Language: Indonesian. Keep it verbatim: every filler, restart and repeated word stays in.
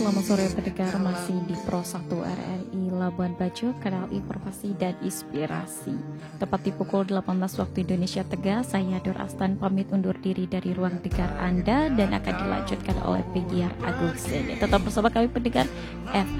selamat sore pendengar, masih di Pro satu R R I Labuan Bajo, kanal informasi dan inspirasi. Tepat di pukul delapan belas waktu Indonesia Tegas, saya Nur Astan pamit undur diri dari ruang dengar Anda dan akan dilanjutkan oleh Pegiar Agung Sene. Tetap bersama kami pendengar F